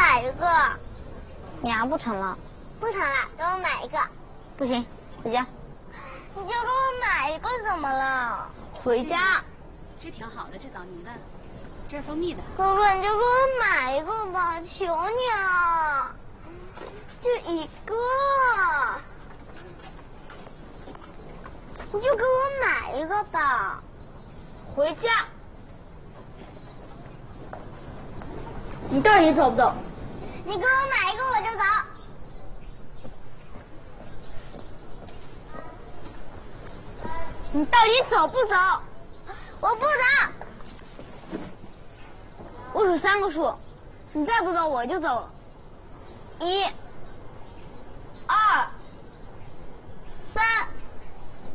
买一个。 娘不成了。 不成了，给我买一个。 不行，回家。 你就给我买一个怎么了？ 回家。 这挺好的，这枣泥的，这是蜂蜜的。 哥哥，你就给我买一个吧，求你了，就一个。你就给我买一个吧。 回家。你到底走不走？ 你给我买一个我就走。 你到底走不走？ 我不走。 我数3个数，你再不走我就走了。1、2、3。